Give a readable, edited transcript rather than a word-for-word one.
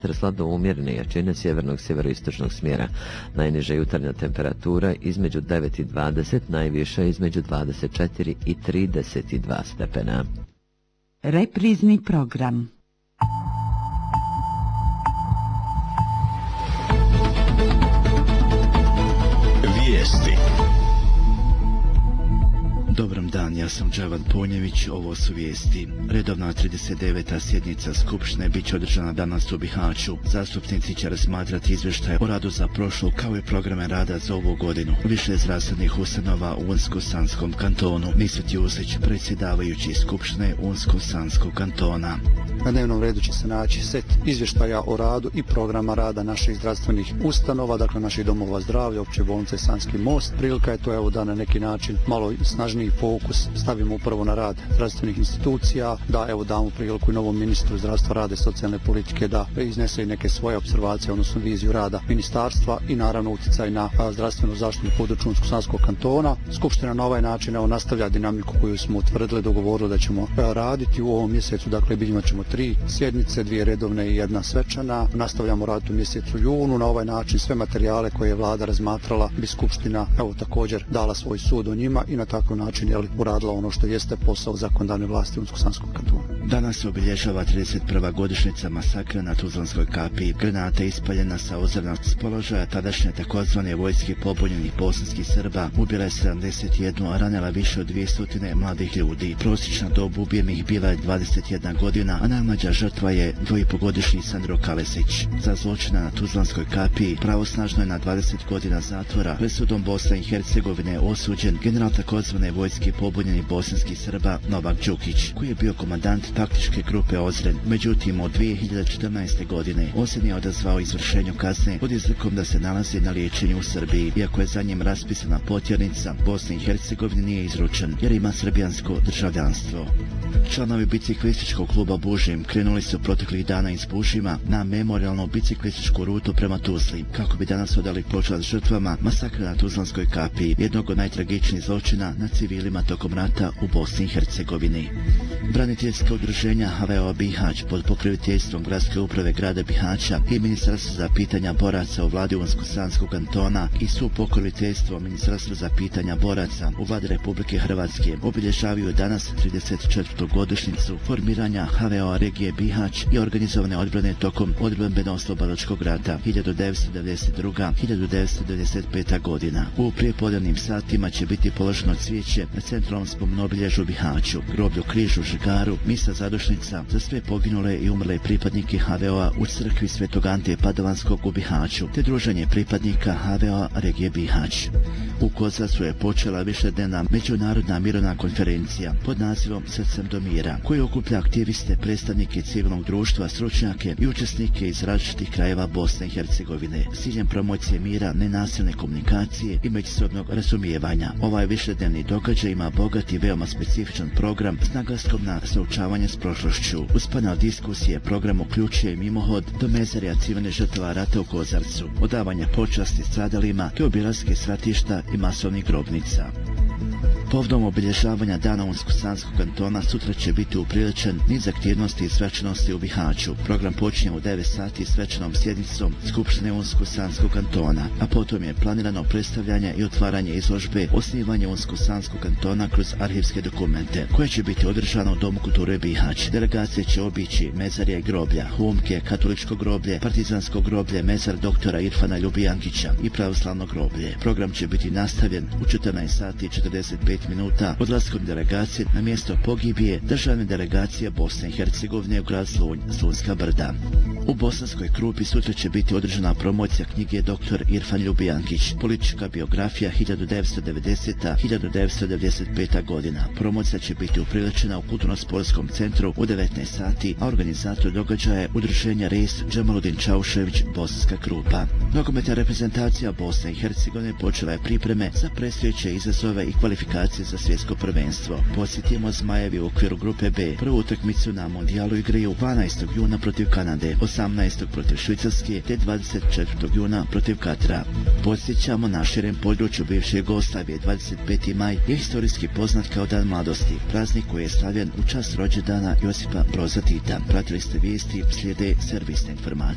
Slabo umjerene jačine sjevernog sjeveroistočnog smjera. Najniža jutarnja temperatura između 9 i 20, najviša između 24 i 32 stepena. Reprizni program. Vijesti. Dobrom dan, ja sam Dževan Ponjević, ovo su vijesti. Redovna 39. sjednica Skupštine bit će održana danas u Bihaću. Zastupnici će razmatrati izvještaj o radu za prošlu kao i programe rada za ovu godinu. Više zdravstvenih ustanova u Unsko-Sanskom kantonu. Misut Jusić, predsjedavajući Skupštine Unsko-Sanskog kantona. Na dnevnom redu će se naći set izvještaja o radu i programa rada naših zdravstvenih ustanova, dakle naših domova zdravlja, opće bolnice Sanski most. Prilika je to da na neki način malo snažniji fokus stavimo upravo na rad zdravstvenih institucija, da damo priliku i novom ministru zdravstva, rada i socijalne politike da iznese i neke svoje observacije, odnosno viziju rada ministarstva i naravno utjecaj na zdravstvenu zaštitu na području Unsko-Sanskog kantona. Skupština na ovaj način nastavlja dinamiku koju smo utvrdili, dogovorili da ćemo raditi u ovom mjesecu, dakle imat ćemo 3 sjednice, 2 redovne i 1 svečana. Nastavljamo raditi u mjesecu junu. Na ovaj način sve materijale koje je vlada razmatrala bi Skupština također dala svoj sud o njima i na takav način uradila ono što jeste posao zakonodavne vlasti Unsko-Sanskog kantona. Danas se obilježava 31. godišnjica masakra na Tuzlanskoj kapiji. Granata ispaljena sa ozrna s položaja tadašnje takozvane vojske pobunjenih bosanskih Srba ubila je 71, a ranila više od 200 mladih ljudi. Prosječna dob ubijenih bila je 21 godina, a najmlađa žrtva je 2,5-godišnji Sandro Kalesić. Za zločina na Tuzlanskoj kapiji pravosnažno je na 20 godina zatvora presudom Bosne i Hercegovine osuđen general takozvane vojske pobunjenih bosanskih Srba Novak Đukić, koji je bio komandant taktičke grupe Ozren. Međutim, od 2014. godine on se nije odazvao izvršenju kazne pod izlikom da se nalazi na liječenju u Srbiji, iako je za njim raspisana potjernica. Bosni i Hercegovini nije izručen jer ima srbijansko državljanstvo. Članovi biciklističkog kluba Bužim krenuli su proteklih dana iz Bužima na memorijalnu biciklističku rutu prema Tuzli, kako bi danas odali počast žrtvama masakra na Tuzlanskoj kapiji, jednog od najtragičnijih zločina na civilima tokom rata u Bosni i Hercegovini. Braniteljska udruženja HVO Bihać pod pokroviteljstvom Gradske uprave grada Bihaća i Ministarstva za pitanja boraca u vladi Unsko-Sanskog kantona i supokroviteljstvo Ministarstva za pitanja boraca u vladi Republike Hrvatske obilježavaju danas 34. godišnjicu formiranja HVO regije Bihać i organizovane odbrane tokom odbrambeno-oslobodilačkog rata 1992-1995. godina. U prijepodnevnim satima će biti položeno cvijeće na centralnom spomen-obilježju Bihaću, groblju Križu Žigaru, misa zadošnica za sve poginule i umrle pripadnike HVO-a u crkvi Svetog Ante Padovanskog u Bihaću, te druženje pripadnika HVO regije Bihać. U Kozarcu je počela višednevna međunarodna mirovna konferencija pod nazivom Srcem do mira, koji okuplja aktiviste, predstavnike civilnog društva, stručnjake i učesnike iz različitih krajeva Bosne i Hercegovine s ciljem promocije mira, nenasilne komunikacije i međusobnog razumijevanja. Ovaj višednevni događaj ima bogat i veoma specifičan program s naglaskom na suočavanje s prošlošću. Uz panel diskusije program uključuje mimohod do mezarija civilnih žrtava rata u Kozarcu, odavanje počasti stradalima te obilaske svratišta i masovnih grobnica. Povodom obilježavanja dana Unsko-Sanskog kantona sutra će biti upriličen niz aktivnosti i svečanosti u Bihaću. Program počinje u 9 sati svečanom sjednicom Skupštine Unsko-Sanskog kantona, a potom je planirano predstavljanje i otvaranje izložbe Osnivanje Unsko-Sanskog kantona kroz arhivske dokumente, koje će biti održano u Domu kulture Bihać. Delegacije će obići mezarje i groblja, Humke, katoličko groblje, partizansko groblje, mezar doktora Irfana Ljubijankića i pravoslavno groblje. Program će biti nastavljen u 14 sati 45 minuta odlaskom delegacije na mjesto pogibije državne delegacije Bosne i Hercegovine u grad Slunj, Slunjska brda. U Bosanskoj Krupi sutra će biti održana promocija knjige Dr. Irfan Ljubijankić, politička biografija 1990-1995. godina. Promocija će biti upriličena u Kulturno-sportskom centru u 19 sati, a organizator događaja je udruženje Res Džemaludin Čaušević, Bosanska Krupa. Nogometna reprezentacija Bosne i Hercegovine počela je pripreme za predstojeće izazove i kvalifikacije za svjetsko prvenstvo. Podsjetimo, Zmajevi u okviru grupe B prvu utakmicu na mondijalu igraju 12. juna protiv Kanade, 18. protiv Švicarske te 24. juna protiv Katra. Podsjećamo, na širem području bivše Jugoslavije 25. maj je historijski poznat kao Dan mladosti, praznik koji je slavljen u čast rođendana Josipa Broza Tita. Pratili ste vijesti, slijede servisne informacije.